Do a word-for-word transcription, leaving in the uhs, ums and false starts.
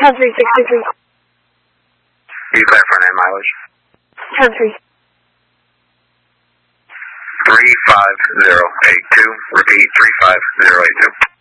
ten three sixty-three. You clear for nine mileage? ten three. three five zero eight two. Repeat, three five zero eight two.